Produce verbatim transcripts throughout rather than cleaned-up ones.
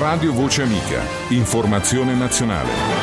Radio Voce Amica. Informazione nazionale.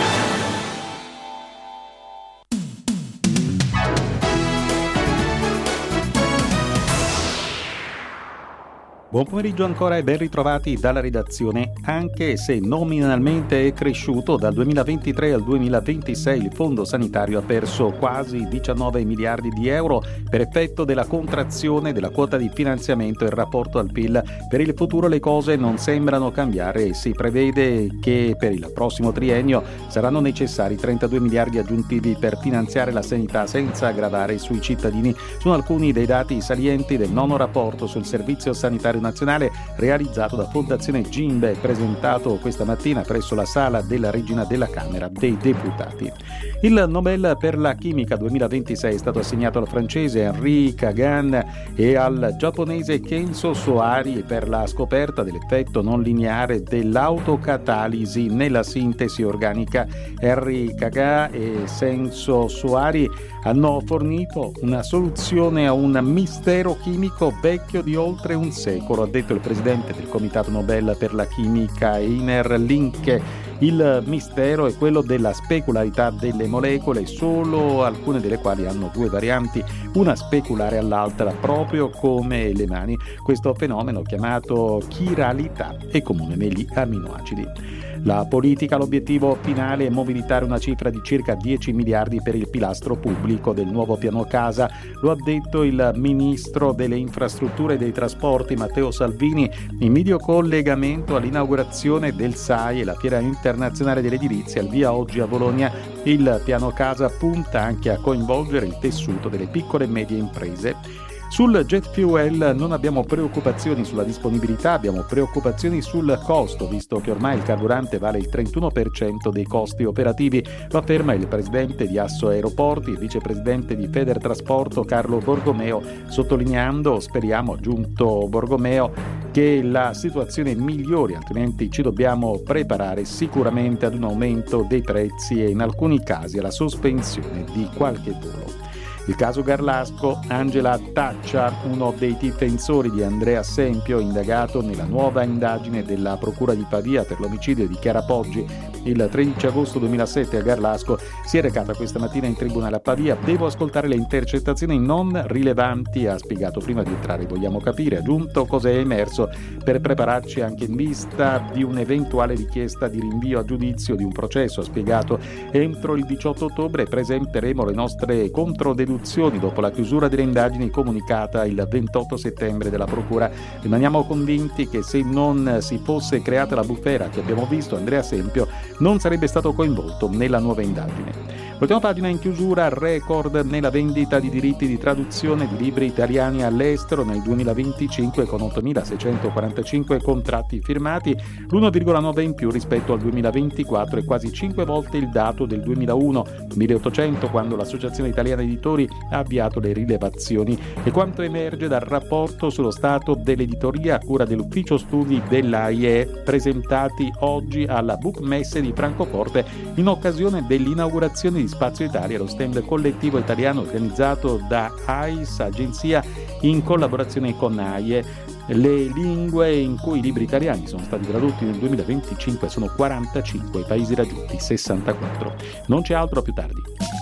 Buon pomeriggio ancora e ben ritrovati dalla redazione. Anche se nominalmente è cresciuto, dal duemilaventitré al duemilaventisei il Fondo Sanitario ha perso quasi diciannove miliardi di euro per effetto della contrazione della quota di finanziamento in rapporto al P I L. Per il futuro le cose non sembrano cambiare e si prevede che per il prossimo triennio saranno necessari trentadue miliardi aggiuntivi per finanziare la sanità senza gravare sui cittadini. Sono alcuni dei dati salienti del nono rapporto sul Servizio Sanitario Nazionale realizzato da Fondazione Gimbe, presentato questa mattina presso la sala della Regina della Camera dei Deputati. Il Nobel per la chimica duemilaventisei è stato assegnato al francese Henri Kagan e al giapponese Kenzo Soari per la scoperta dell'effetto non lineare dell'autocatalisi nella sintesi organica. Henri Kagan e Kenzo Soari hanno fornito una soluzione a un mistero chimico vecchio di oltre un secolo, ha detto il presidente del Comitato Nobel per la chimica Heiner Linke. Il mistero è quello della specularità delle molecole, solo alcune delle quali hanno due varianti, una speculare all'altra, proprio come le mani. Questo fenomeno, chiamato chiralità, è comune negli amminoacidi. La politica, l'obiettivo finale è mobilitare una cifra di circa dieci miliardi per il pilastro pubblico del nuovo piano casa. Lo ha detto il ministro delle infrastrutture e dei trasporti Matteo Salvini in video collegamento all'inaugurazione del S A I e la Fiera Internazionale dell'Edilizia al via oggi a Bologna. Il piano casa punta anche a coinvolgere il tessuto delle piccole e medie imprese. Sul jet fuel non abbiamo preoccupazioni sulla disponibilità, abbiamo preoccupazioni sul costo, visto che ormai il carburante vale il trentuno per cento dei costi operativi, lo afferma il presidente di Asso Aeroporti e vicepresidente di Federtrasporto Carlo Borgomeo, sottolineando, speriamo, aggiunto Borgomeo, che la situazione migliori, altrimenti ci dobbiamo preparare sicuramente ad un aumento dei prezzi e in alcuni casi alla sospensione di qualche volo. Il caso Garlasco, Angela Taccia, uno dei difensori di Andrea Sempio, indagato nella nuova indagine della Procura di Pavia per l'omicidio di Chiara Poggi il tredici agosto duemilasette a Garlasco, si è recata questa mattina in tribunale a Pavia. Devo ascoltare le intercettazioni non rilevanti, ha spiegato prima di entrare. Vogliamo capire, aggiunto, cosa è emerso per prepararci anche in vista di un'eventuale richiesta di rinvio a giudizio di un processo. Ha spiegato, entro il diciotto ottobre presenteremo le nostre controdeduzioni dopo la chiusura delle indagini comunicata il ventotto settembre della Procura. Rimaniamo convinti che se non si fosse creata la bufera che abbiamo visto, Andrea Sempio non sarebbe stato coinvolto nella nuova indagine. Ultima pagina in chiusura, record nella vendita di diritti di traduzione di libri italiani all'estero nel duemilaventicinque con ottomilaseicentoquarantacinque contratti firmati, l'uno virgola nove in più rispetto al duemilaventiquattro e quasi cinque volte il dato del duemilauno, milleottocento, quando l'Associazione Italiana Editori ha avviato le rilevazioni. E quanto emerge dal rapporto sullo stato dell'editoria a cura dell'ufficio studi dell'A I E, presentati oggi alla Bookmesse di Francoforte in occasione dell'inaugurazione di Spazio Italia, lo stand collettivo italiano organizzato da A I S, agenzia in collaborazione con A I E. Le lingue in cui i libri italiani sono stati tradotti nel duemilaventicinque sono quarantacinque, i paesi raggiunti sessantaquattro. Non c'è altro, a più tardi.